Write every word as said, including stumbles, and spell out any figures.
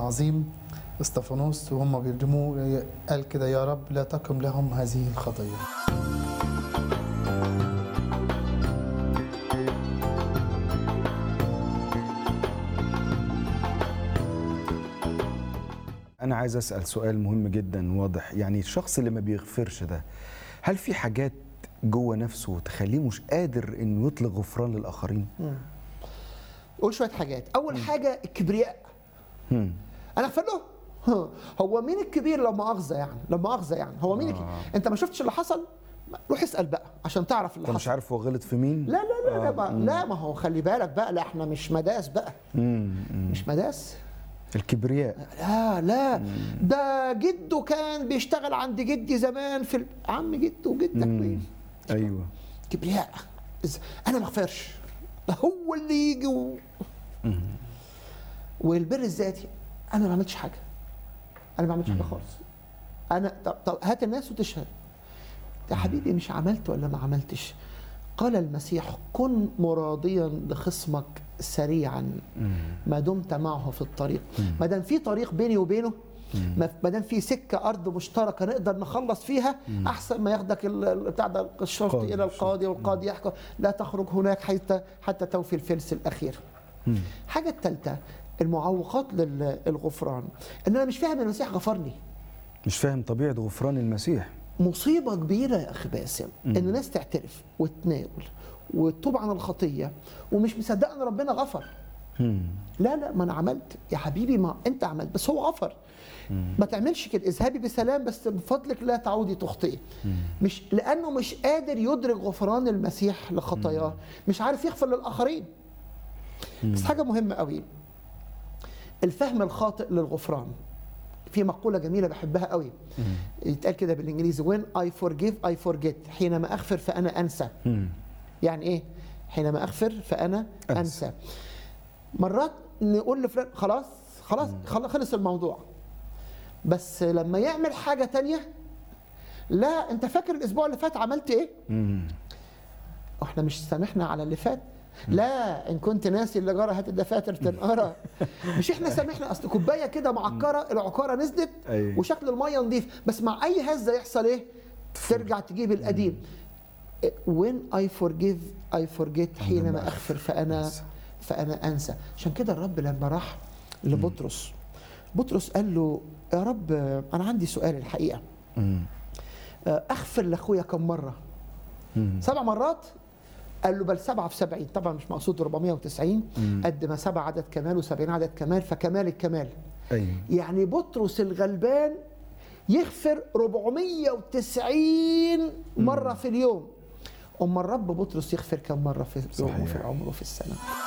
العظيم استفانوس وهم بيرجموه قال كده: يا رب لا تقم لهم هذه الخطية. أنا عايز أسأل سؤال مهم جدا واضح، يعني الشخص اللي ما بيغفرش ده هل في حاجات جوه نفسه تخليه مش قادر إنه يطلق غفران للآخرين؟ قول شوية حاجات. أول مم. حاجة الكبرياء. مم. أنا أغفر له؟ هو مين الكبير لما مؤاخذة يعني؟ لما مؤاخذة يعني هو مين؟ آه. أنت ما شفتش اللي حصل؟ روح اسأل بقى عشان تعرف اللي حصل. مش عارف هو غلط في مين؟ لا لا لا آه. لا, ما لا ما هو خلي بالك بقى، لا احنا مش مداس بقى. مم. مش مداس. الكبرياء. لا لا مم. ده جده كان بيشتغل عند جدي زمان في ال... عم جده وجدك مين؟ ايوه. كبرياء. انا ما اغفرش، هو اللي يجي و... والبر الذاتي، انا ما عملتش حاجه، انا ما عملتش حاجه خالص. انا طب, طب هات الناس وتشهد يا حبيبي، مش عملت ولا ما عملتش. قال المسيح: كن مراضيا لخصمك سريعا ما دمت معه في الطريق. ما دام في طريق بيني وبينه، ما دام في سكه ارض مشتركه نقدر نخلص فيها، احسن ما ياخدك بتاع ده الشرطي الى القاضي والقاضي يحكم. لا تخرج هناك حتى حتى توفي الفلس الاخير. الحاجه الثالثه المعوقات للغفران، ان انا مش فاهم المسيح غفرني، مش فاهم طبيعه غفران المسيح. مصيبه كبيره يا اخي باسم ان الناس تعترف وتناول وتتوب عن الخطيه ومش مصدقه ان ربنا غفر. مم. لا لا ما انا عملت يا حبيبي، ما انت عملت بس هو غفر. مم. ما تعملش كده، اذهبي بسلام بس من فضلك لا تعودي تخطئي. مش لانه مش قادر يدرك غفران المسيح لخطاياه، مش عارف يغفر للاخرين. مم. بس حاجه مهمه قوي، الفهم الخاطئ للغفران. في مقولة جميلة بحبها قوي، يتقال كده بالإنجليزي: when I forgive I forget. حينما أغفر فأنا أنسى. مم. يعني إيه؟ حينما أغفر فأنا أنسى. أنسى. مرات نقول لفلان خلاص خلاص خلص الموضوع، بس لما يعمل حاجة تانية: لا أنت فاكر الأسبوع اللي فات عملت إيه؟ مم. إحنا مش سامحنا على اللي فات؟ لا، ان كنت ناسي اللي جرى هات الدفاتر تنقرا. مش احنا سامحنا، اصل كوبايه كده معكره العكاره نزلت أيه. وشكل الميه نضيف، بس مع اي هزه يحصل ايه؟ ترجع تجيب القديم. when I forgive I forget. حينما اغفر فانا فانا انسى. عشان كده الرب لما راح لبطرس، بطرس قال له: يا رب انا عندي سؤال الحقيقه، اغفر لاخويا كم مره؟ سبع مرات؟ قال له: بل سبعة في سبعين. طبعا مش مقصود أربعمائة وتسعين، قد ما سبعة عدد كمال وسبعين عدد كمال، فكمال الكمال. أيوة. يعني بطرس الغلبان يغفر أربعمائة وتسعين مرة في اليوم، أما الرب بطرس يغفر كم مرة في اليوم وفي العمر وفي السنة.